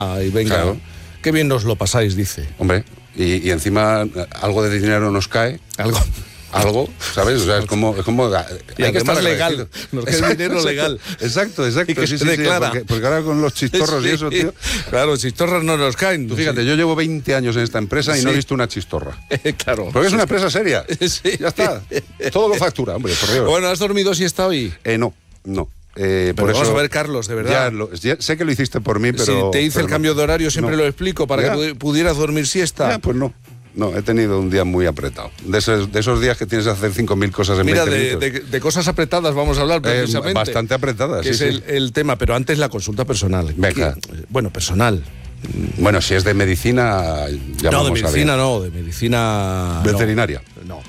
y venga, Claro. qué bien nos lo pasáis, dice. Hombre, y encima algo de dinero nos cae. Algo, ¿sabes? O sea, es como y hay que estar legal. Nos queda dinero legal. Exacto. Y que Sí, se declara. porque ahora con los chistorros y eso, tío. Claro, chistorras no nos caen. Tú fíjate, yo llevo 20 años en esta empresa y no he visto una chistorra. Claro. Porque es una empresa seria. Sí. Ya está. Todo lo factura, hombre, por Dios. Bueno, ¿has dormido siesta hoy? No. Pero Por vamos eso, a ver, Carlos, de verdad. ya sé que lo hiciste por mí, pero... Si te hice el cambio de horario, siempre no. lo explico, para que pudieras dormir siesta. Ya, pues no. No, he tenido un día muy apretado. De esos días que tienes que hacer 5.000 cosas en 20 minutos. Mira, de cosas apretadas vamos a hablar precisamente. Bastante apretadas, que sí. es el tema, pero antes la consulta personal. Venga. Bueno, personal. Bueno, si es de medicina, ya No, de vamos a ver. medicina no, de medicina... Veterinaria. No.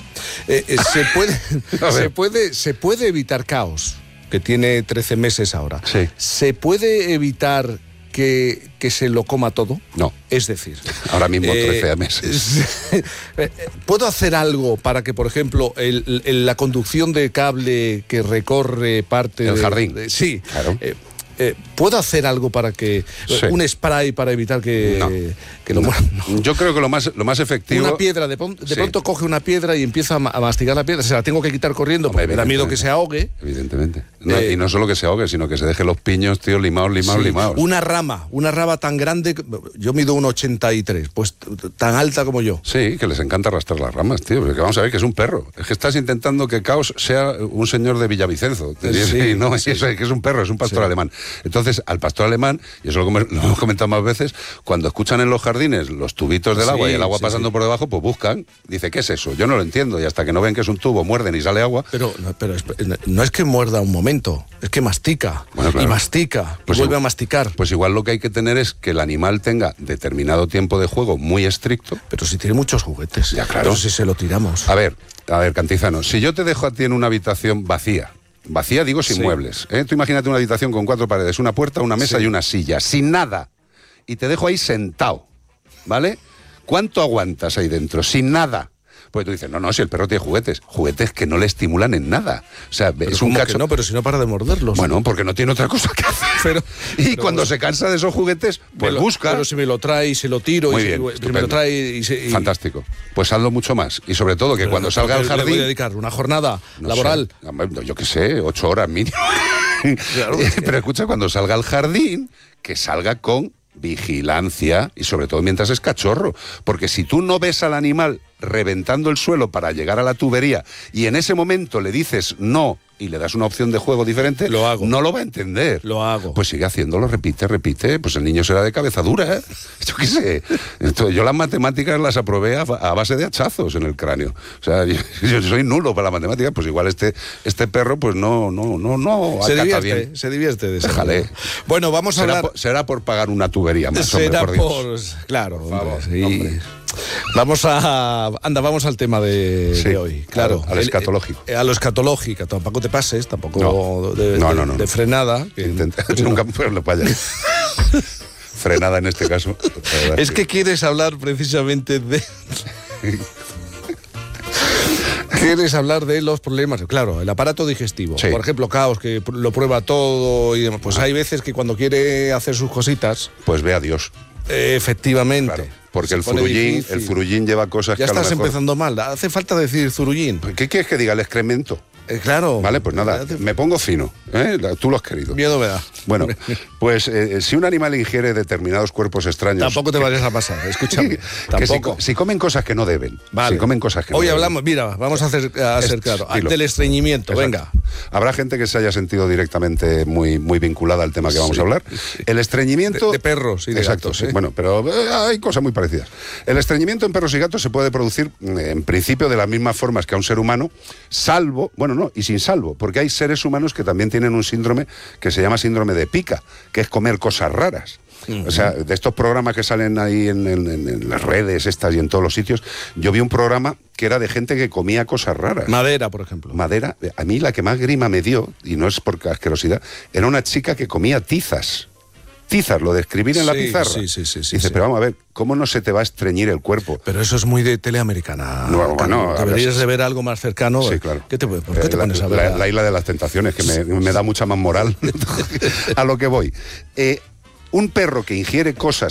Se puede evitar caos, que tiene 13 meses ahora. Sí. ¿Se puede evitar que se lo coma todo? No. Es decir... Ahora mismo 13 meses. ¿Puedo hacer algo para que, por ejemplo, la conducción de cable que recorre parte del jardín? Sí. Claro. ¿Puedo hacer algo para que... Sí. un spray para evitar que lo muera? No. Yo creo que lo más efectivo... Una piedra, de pronto coge una piedra y empieza a mastigar la piedra. Se la tengo que quitar corriendo porque me da miedo que se ahogue. Evidentemente. Y no solo que se ahogue, sino que se deje los piños, tío, limados. Una rama tan grande, yo mido 1,83, pues tan alta como yo. Sí, que les encanta arrastrar las ramas, tío. Porque vamos a ver que es un perro. Es que estás intentando que Caos sea un señor de Villavicenzo. Sí, no, sí. Es que es un perro, es un pastor alemán. Entonces, al pastor alemán, y eso lo hemos comentado más veces, cuando escuchan en los jardines los tubitos del agua y el agua pasando por debajo, pues buscan. Dice, ¿qué es eso? Yo no lo entiendo. Y hasta que no ven que es un tubo, muerden y sale agua. Pero no es que muerda un momento, es que mastica. Bueno, claro. Y mastica, Pues vuelve a masticar. Pues igual lo que hay que tener es que el animal tenga determinado tiempo de juego muy estricto. Pero si tiene muchos juguetes. Ya, claro. Pero si se lo tiramos. A ver, Cantizano, si yo te dejo a ti en una habitación vacía digo sin muebles, tú imagínate una habitación con 4 paredes, una puerta, una mesa y una silla, sin nada, y te dejo ahí sentado, ¿vale? ¿Cuánto aguantas ahí dentro? Sin nada. Pues tú dices, no, si el perro tiene juguetes que no le estimulan en nada. O sea, pero es un cacho... no, pero si no para de morderlos. Bueno, porque no tiene otra cosa que hacer. Y cuando se cansa de esos juguetes, pues busca. Pero si me lo trae y se lo tiro, Muy bien, si me lo trae y Fantástico. Pues hazlo mucho más. Y sobre todo que cuando salga al jardín... ¿Le voy a dedicar una jornada laboral? Sé, yo qué sé, 8 horas mínimo. Claro. Pero escucha, cuando salga al jardín, que salga con vigilancia y sobre todo mientras es cachorro. Porque si tú no ves al animal reventando el suelo para llegar a la tubería y en ese momento le dices no y le das una opción de juego diferente, lo hago. No lo va a entender. Lo hago. Pues sigue haciéndolo, repite, pues el niño será de cabeza dura, ¿eh? Yo qué sé. Yo las matemáticas las aprobé a base de hachazos en el cráneo. O sea, yo soy nulo para la matemática, pues igual este perro pues no se divierte de eso. Déjale. Bueno, vamos a hablar... Será por pagar una tubería más. Será hombre, por Dios. Claro, por favor, sí. hombre. Vamos al tema de hoy. Claro, al escatológico. A lo escatológico, tampoco te pases, tampoco no. de frenada. Nunca lo vaya. Frenada en este caso. Es que quieres hablar precisamente de... ¿Quieres hablar de los problemas? Claro, el aparato digestivo. Sí. Por ejemplo, Caos, que lo prueba todo y demás. Pues hay veces que cuando quiere hacer sus cositas... Pues ve a Dios. Efectivamente. Claro, porque el furullín lleva cosas ya que a lo estás mejor... empezando mal. Hace falta decir zurullín. ¿Qué quieres que diga? El excremento. Claro. Vale, pues nada, me pongo fino, ¿eh? Tú lo has querido. Miedo me da. Bueno, pues si un animal ingiere determinados cuerpos extraños... Tampoco te vayas a pasar, escúchame. Tampoco. Si comen cosas que no deben. Vale. Si comen cosas que no Hoy deben. hablamos, mira, vamos a ser claro. Del estreñimiento, exacto. venga. Habrá gente que se haya sentido directamente muy vinculada al tema que vamos a hablar. El estreñimiento... De perros y de exacto, gatos. Sí. Bueno, pero hay cosas muy parecidas. El estreñimiento en perros y gatos se puede producir, en principio, de las mismas formas que a un ser humano, sin salvo, porque hay seres humanos que también tienen un síndrome que se llama síndrome de pica, que es comer cosas raras. O sea, de estos programas que salen ahí en las redes estas y en todos los sitios, yo vi un programa que era de gente que comía cosas raras. Madera, por ejemplo. Madera. A mí la que más grima me dio, y no es por asquerosidad, era una chica que comía tizas. Lo de escribir en la pizarra. Sí. Dice, pero vamos a ver, ¿cómo no se te va a estreñir el cuerpo? Pero eso es muy de teleamericana. Bueno, deberías de ver algo más cercano. Sí, claro. ¿Por qué te pones a ver? La isla de las tentaciones, que me da mucha más moral a lo que voy. un perro que ingiere cosas